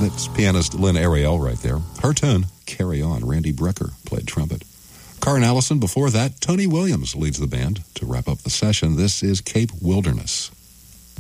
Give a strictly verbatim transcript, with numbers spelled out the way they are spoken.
That's pianist Lynn Ariel right there. Her tune, Carry On. Randy Brecker played trumpet. Carn Allison before that. Tony Williams leads the band to wrap up the session. This is Cape Wilderness.